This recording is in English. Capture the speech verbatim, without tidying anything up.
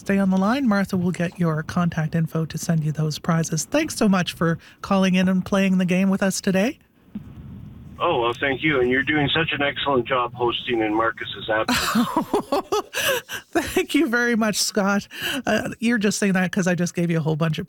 stay on the line. Martha will get your contact info to send you those prizes. Thanks so much for calling in and playing the game with us today. Oh, well, thank you. And you're doing such an excellent job hosting in Marcus's absence. Thank you very much, Scott. Uh, you're just saying that because I just gave you a whole bunch of